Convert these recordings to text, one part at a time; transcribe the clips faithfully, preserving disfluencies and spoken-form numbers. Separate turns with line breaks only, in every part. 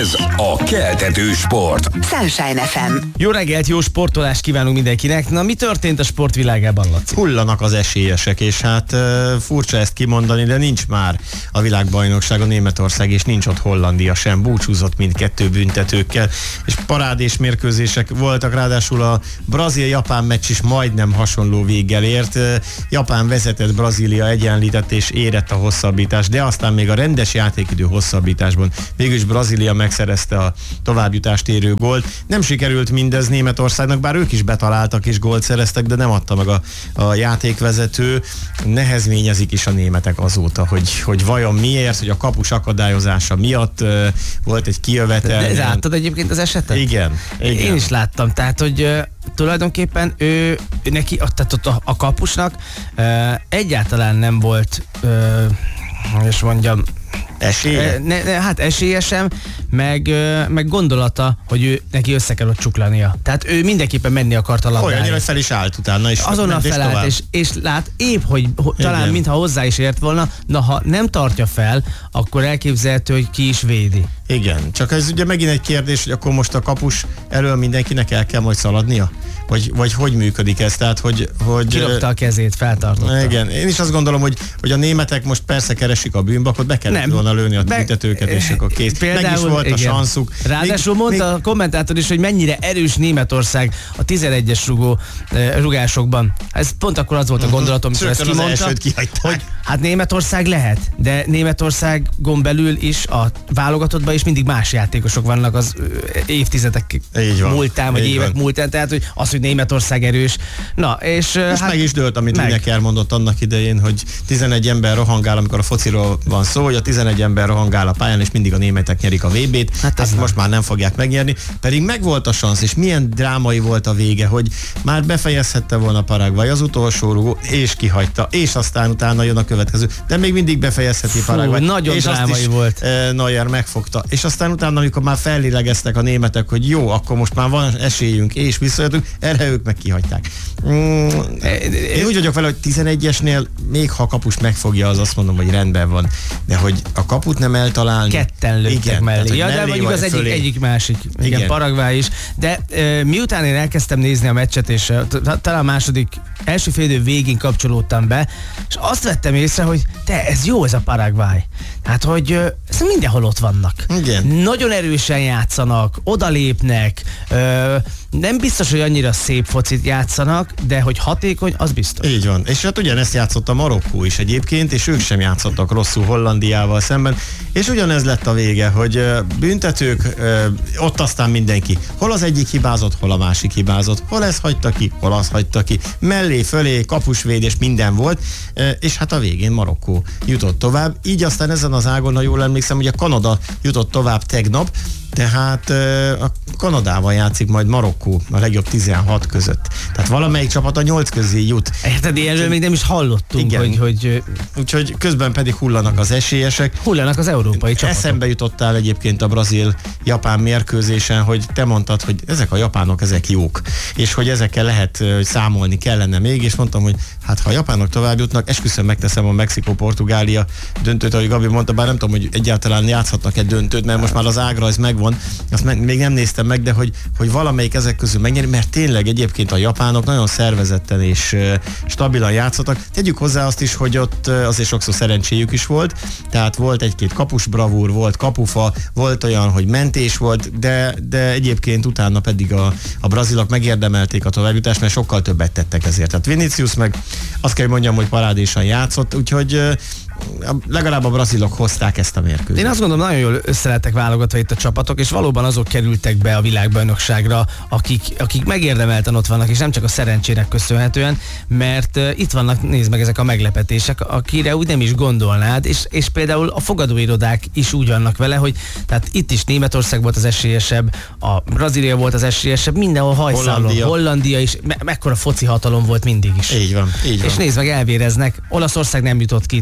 Ez a keltető sport.
Sunshine ef em.
Jó reggelt, jó sportolást kívánunk mindenkinek. Na, mi történt a sportvilágában, Laci?
Hullanak az esélyesek, és hát uh, furcsa ezt kimondani, de nincs már a világbajnokságon Németország, és nincs ott Hollandia sem. Búcsúzott mindkettő büntetőkkel, és parádés mérkőzések voltak, ráadásul a Brazília-Japán meccs is majdnem hasonló véggel ért. Japán vezetett, Brazília egyenlített és érett a hosszabbítás, de aztán még a rendes játékidő hosszabbításban végülis Brazília megszerezte a továbbjutást érő gólt. Nem sikerült mindez Németországnak, bár ők is betaláltak és gólt szereztek, de nem adta meg a, a játékvezető. Nehezményezik is a németek azóta, hogy, hogy vajon miért, hogy a kapus akadályozása miatt uh, volt egy kijövetel.
De láttad egyébként az esetet?
Igen, igen.
Én is láttam, tehát, hogy uh, tulajdonképpen ő, ő neki, tehát ott a, a kapusnak uh, egyáltalán nem volt, uh, és mondjam,
esélye?
Ne, ne, hát esélye sem, meg, meg gondolata, hogy ő neki össze kell ott csuklania. Tehát ő mindenképpen menni akart a labdára.
Olyannyira fel is állt utána, és
azonnal felállt, és, és lát, épp, hogy ho, talán mintha hozzá is ért volna, na ha nem tartja fel, akkor elképzelhető, hogy ki is védi.
Igen, csak ez ugye megint egy kérdés, hogy akkor most a kapus elől mindenkinek el kell majd szaladnia? Vagy, vagy hogy működik ez? Tehát, hogy, hogy
kilopta a kezét, feltartotta.
Igen, én is azt gondolom, hogy, hogy a németek most persze keresik a bűnbakot, be kellett volna lőni a büntetőket, és akkor kész. Például, meg is volt igen. a sanszuk.
Ráadásul még, mondta még... a kommentátor is, hogy mennyire erős Németország a tizenegyes rugó, rugásokban. Ez pont akkor az volt a gondolatom, amikor ezt kimondta, hogy hát Németország lehet, de Németországon belül is a válogatottban is mindig más játékosok vannak az évtizedek múltán, vagy évek van. múltán, tehát hogy az, hogy Németország erős. Na, és,
és hát, meg is dőlt, amit Lineker mondott annak idején, hogy tizenegy ember rohangál, amikor a fociról van szó, hogy a tizenegy ember rohangál a pályán, és mindig a németek nyerik a vé bét. Hát ezt most már nem fogják megnyerni, pedig megvolt a szansz, és milyen drámai volt a vége, hogy már befejezhette volna Paraguay az utolsó rugó, és kihagyta, és aztán utána jön a következő, de még mindig befejezheti
Fú,
Paraguay.
Nagyon
és
drámai
azt is
volt.
E, Neuer megfogta. És aztán utána, amikor már fellélegeztek a németek, hogy jó, akkor most már van esélyünk, és visszajöttünk, erre ők meg kihagyták. Mm, én úgy vagyok vele, hogy tizenegyesnél még ha a kapust megfogja, az azt mondom, hogy rendben van, de hogy a kaput nem eltalálni.
Ketten lőttek mellé. Ja, de mondjuk az egyik, egyik másik. Igen, igen. Paraguay is. De e, miután én elkezdtem nézni a meccset, és e, talán a második első fél idő végén kapcsolódtam be, és azt vettem észre, hogy te, ez jó ez a Paraguay. Hát, hogy ez mindenhol ott vannak.
Igen.
Nagyon erősen játszanak, odalépnek, ö, nem biztos, hogy annyira szép focit játszanak, de hogy hatékony, az biztos.
Így van. És hát ugyanezt játszott a Marokkó is egyébként, és ők sem játszottak rosszul Hollandiával szemben, és ugyanez lett a vége, hogy büntetők, ott aztán mindenki. Hol az egyik hibázott, hol a másik hibázott, hol ez hagyta ki, hol az hagyta ki. Mellé, fölé, kapusvédés, minden volt, és hát a végén Marokkó jutott tovább. Így aztán ezen az ágon, ha jól emlékszem, ugye Kanada jutott tovább tegnap, tehát a Kanadával játszik majd Marokkó a legjobb tizenhat között. Tehát valamelyik csapat a nyolc közé jut.
Érted, ilyenről még nem is hallottunk, igen. hogy... hogy
Úgyhogy közben pedig hullanak az esélyesek.
Hullanak az európai csapatok.
Eszembe jutottál egyébként a brazil-japán mérkőzésen, hogy te mondtad, hogy ezek a japánok, ezek jók. És hogy ezekkel lehet számolni kellene még, és mondtam, hogy hát ha a japánok tovább jutnak, esküszöm megteszem a Mexikó-Portugália döntőt, ahogy Gabi mondta, bár nem tudom, hogy egyáltalán játszhatnak egy döntőt, mert most már az ágrajz megvan, azt meg, még nem néztem meg, de hogy, hogy valamelyik ezek közül megnyeri, mert tényleg egyébként a japánok nagyon szervezetten és uh, stabilan játszottak. Tegyük hozzá azt is, hogy ott uh, azért sokszor szerencséjük is volt, tehát volt egy-két kapus bravúr, volt kapufa, volt olyan, hogy mentés volt, de, de egyébként utána pedig a, a brazilok megérdemelték a továbbjutást, mert sokkal többet tettek ezért. Tehát Vinicius meg azt kell mondjam, hogy parádésan játszott, úgyhogy uh, legalább a brazilok hozták ezt a mérkőzést.
Én azt gondolom, nagyon jól összelettek válogatva itt a csapatok, és valóban azok kerültek be a világbajnokságra, akik, akik megérdemelten ott vannak, és nem csak a szerencsének köszönhetően, mert uh, itt vannak, nézd meg ezek a meglepetések, akire úgy nem is gondolnád, és, és például a fogadóirodák is úgy vannak vele, hogy tehát itt is Németország volt az esélyesebb, a Brazília volt az esélyesebb, mindenhol hajszálon, Hollandia, Hollandia is, me- mekkora foci hatalom volt mindig is.
Így van, így van.
És nézd meg, elvéreznek, Olaszország nem jutott ki, tehát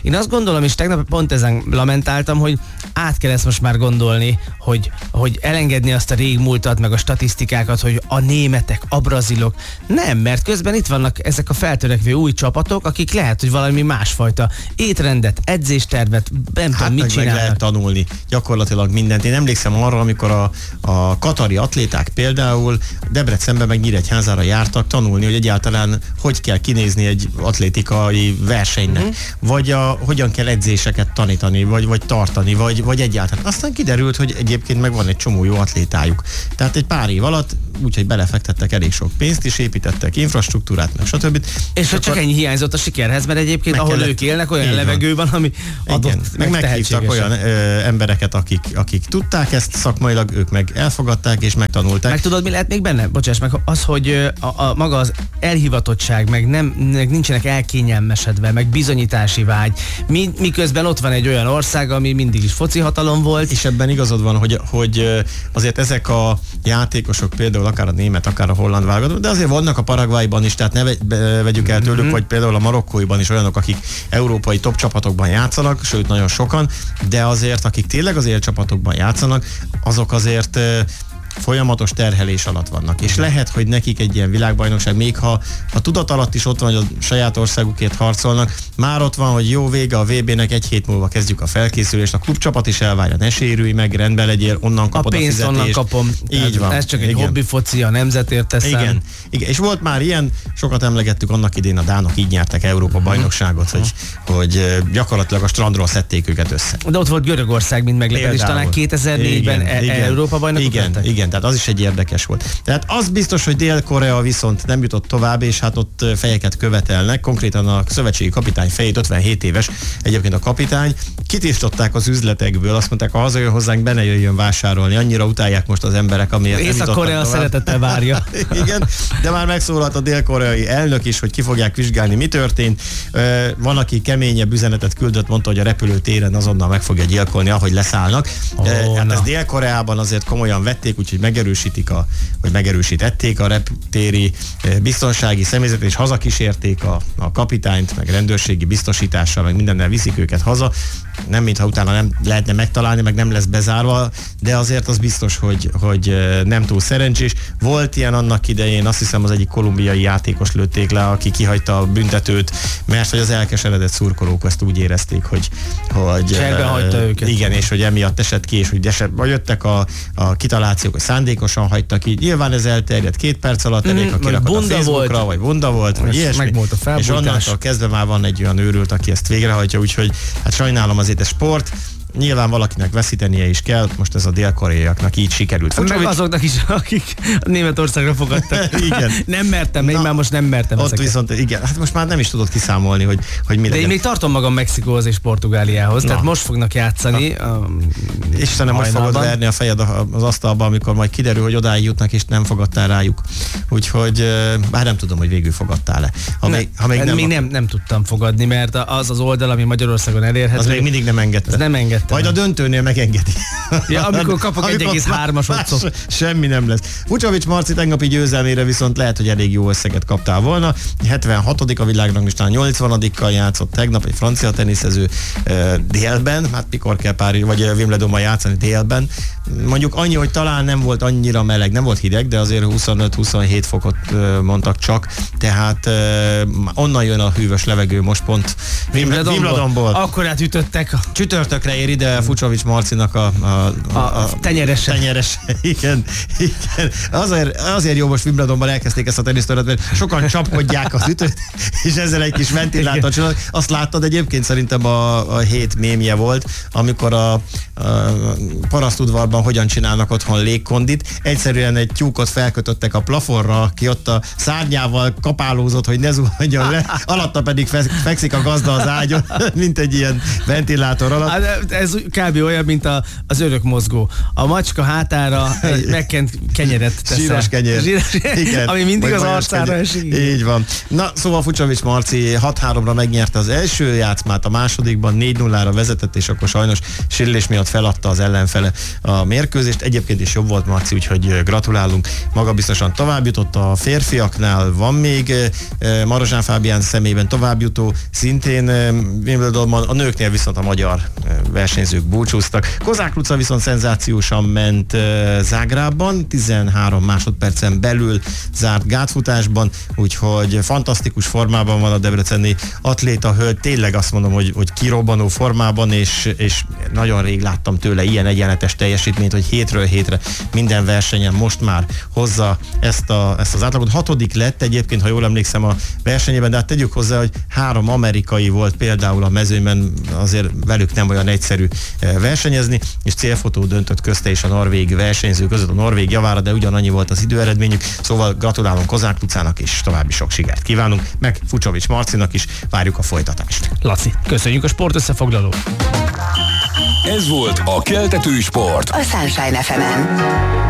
Én azt gondolom, és tegnap pont ezen lamentáltam, hogy át kell ezt most már gondolni, hogy, hogy elengedni azt a régmúltat, meg a statisztikákat, hogy a németek, a brazilok. Nem, mert közben itt vannak ezek a feltörekvő új csapatok, akik lehet, hogy valami másfajta étrendet, edzéstervet, nem
hát
tudom, mit
meg
csinálnak.
Meg lehet tanulni gyakorlatilag mindent. Én emlékszem arra, amikor a, a katari atléták például Debrecenbe meg Nyíregyházára jártak tanulni, hogy egyáltalán hogy kell kinézni egy atlétikai versenynek, uh-huh. vagy a, hogyan kell edzéseket tanítani, vagy, vagy tartani, vagy, vagy egyáltalán. Aztán kiderült, hogy egyébként meg van egy csomó jó atlétájuk. Tehát egy pár év alatt úgyhogy belefektettek elég sok pénzt, és építettek infrastruktúrát, meg stb.
És hogy csak ennyi hiányzott a sikerhez, mert egyébként ahol kellett, ők élnek, olyan levegő van, ami adott,
igen, meg, meg meghívtak olyan ö, embereket, akik, akik tudták ezt szakmailag, ők meg elfogadták és megtanulták.
Meg tudod, mi lehet még benne? Bocsáss meg, az, hogy a, a maga az elhivatottság, meg, nem, meg nincsenek elkényelmesedve, meg bizonyítási vágy, mi, miközben ott van egy olyan ország, ami mindig is foci hatalom volt.
És ebben igazad van, hogy, hogy azért ezek a játékosok, például akár a német, akár a holland válogatott, de azért vannak a Paraguayban is, tehát ne vegyük el tőlük, mm-hmm. vagy például a marokkóiban is olyanok, akik európai top csapatokban játszanak, sőt nagyon sokan, de azért, akik tényleg az élcsapatokban játszanak, azok azért folyamatos terhelés alatt vannak. És lehet, hogy nekik egy ilyen világbajnokság, még ha a tudat alatt is ott van, hogy a saját országukért harcolnak, már ott van, hogy jó vége a vé bének, egy hét múlva kezdjük a felkészülést, a klubcsapat is elvárja, ne sérülj meg, rendben legyél, onnan kapod a,
a
fizetést.
onnan kapom.
Így van.
Ez csak egy
igen.
hobbi foci, a nemzetért teszem.
Igen. Igen. És volt már ilyen, sokat emlegettük annak idén, a dánok így nyertek Európa bajnokságot, uh-huh. hogy, hogy gyakorlatilag a strandról szedték őket össze.
De ott volt Görögország, mint meglepetés, talán kétezer-négyben igen, e- Európa bajnokok
igen,
lettek?
Igen, tehát az is egy érdekes volt. Tehát az biztos, hogy Dél-Korea viszont nem jutott tovább, és hát ott fejeket követelnek. Konkrétan a szövetségi kapitány fejét, ötvenhét éves egyébként a kapitány, kitiltották az üzletekből, azt mondták, ha hazajön hozzánk, be ne jöjjön vásárolni. Annyira utálják most az emberek, amiért nem jutottak tovább.
Észak-Korea szeretettel várja.
Igen, de már megszólalt a dél-koreai elnök is, hogy ki fogják vizsgálni, mi történt. Van, aki keményebb üzenetet küldött, mondta, hogy a repülőtéren azonnal meg fogja gyilkolni, ahogy leszállnak. Oh, hát no. Ezt Dél-Koreában azért komolyan vették, úgyhogy megerősítik a, vagy megerősítették a reptéri biztonsági személyzetet, és hazakísérték a, a kapitányt, meg rendőrségi biztosítással, meg mindennel viszik őket haza. Nem, mintha utána nem lehetne megtalálni, meg nem lesz bezárva, de azért az biztos, hogy, hogy nem túl szerencsés. Volt ilyen annak idején, azt hiszem az egyik kolumbiai játékos lőtték le, aki kihagyta a büntetőt, mert hogy az elkeseredett szurkolók ezt úgy érezték, hogy, hogy
Cserben hagyta őket.
Igen, és hogy emiatt esett ki, és hogy eset, vagy jöttek a, a kitalációk, hogy szándékosan hagytak ki. Nyilván ez elterjedt két perc alatt, elég, ha kirakod a Facebookra, volt. Vagy bunda volt, vagy ilyesmi. És onnantól kezdve már van egy olyan őrült, aki ezt végrehajtja, úgyhogy hát sajnálom, azért a sport. Nyilván valakinek veszítenie is kell, most ez a dél-koreaiaknak így sikerült.
Meg Fucsovics... azoknak is, akik Németországra fogadtak. Igen. Nem mertem, én már most nem mertem
ott
ezeket.
Viszont igen, hát most már nem is tudod kiszámolni, hogy, hogy mi
de
legyen.
én még tartom magam Mexikóhoz és Portugáliához, na. Tehát most fognak játszani.
Istenem, most fogod verni a fejed az asztalba, amikor majd kiderül, hogy odáig jutnak, és nem fogadtál rájuk. Úgyhogy bár nem tudom, hogy végül fogadtál-e. Ha
ne,
még, ha még nem,
még nem, nem tudtam fogadni, mert az az oldal, ami Magyarországon elérhető.
Az még mindig nem engedte.
Nem engedte.
Majd a döntőnél megengedi.
Ja, amikor kapok egy egész hármas otcot.
Semmi nem lesz. Fucsovics Marci tegnapi győzelmére viszont lehet, hogy elég jó összeget kaptál volna. hetvenhatodik a világranglistán, nyolcvanadikkal játszott tegnap egy francia teniszező uh, délben, hát mikor kell Párizs, vagy Wimbledonban játszani délben. Mondjuk annyi, hogy talán nem volt annyira meleg, nem volt hideg, de azért huszonöt-huszonhét fokot uh, mondtak csak, tehát uh, onnan jön a hűvös levegő most pont
Wimbledonból.
Wimbledonból.
Akkor átütöttek.
Csütörtökre ér ide Fucsovics Marcinak a, a,
a, a tenyerese.
tenyerese. Igen, igen. Azért, azért jó most Wimbledonban elkezdték ezt a tenisztöröt, mert sokan csapkodják az ütőt, és ezzel egy kis ventilátor csinálnak. Azt láttad egyébként, szerintem a, a hét mémje volt, amikor a, a parasztudvarban hogyan csinálnak otthon légkondit. Egyszerűen egy tyúkot felkötöttek a plafonra, aki ott a szárnyával kapálózott, hogy ne zuhanjon le, alatta pedig fekszik a gazda az ágyon, mint egy ilyen ventilátor alatt.
Hát, ez kb. Olyan, mint a, az örök mozgó. A macska hátára egy megkent kenyeret tesz.
Zsíros kenyer.
Zsíros,
igen.
Ami mindig
Vagy
az
bajos
arcára
kenyer.
esik.
Így van. Na, szóval Fucsovics Marci hat háromra megnyerte az első játszmát, a másodikban négy nullára vezetett, és akkor sajnos sérülés miatt feladta az ellenfele a mérkőzést. Egyébként is jobb volt Marci, úgyhogy gratulálunk. Maga biztosan tovább jutott. A férfiaknál van még Marozsán Fábián szemében továbbjutó, szintén Wimbledonban, a nőknél viszont a magyar versenyzők búcsúztak. Kozák Luca viszont szenzációsan ment Zágrábban, tizenhárom másodpercen belül zárt gátfutásban, úgyhogy fantasztikus formában van a debreceni atléta hölgy, tényleg azt mondom, hogy, hogy kirobbanó formában, és, és nagyon rég láttam tőle ilyen egyenletes teljesítményt, hogy hétről hétre minden versenyen most már hozza ezt, a, ezt az átlagot. Hatodik lett egyébként, ha jól emlékszem, a versenyében, de hát tegyük hozzá, hogy három amerikai volt például a mezőnyben, azért velük nem olyan egyszerű versenyezni, és célfotó döntött közte és a norvég versenyző között a norvég javára, de ugyanannyi volt az időeredményük, szóval gratulálunk Kozák Lucának, és további sok sikert kívánunk, meg Fucsovics Marcinak is, várjuk a folytatást.
Laci, köszönjük a sportösszefoglalót.
Ez volt a Keltető Sport.
A Sunshine ef emen.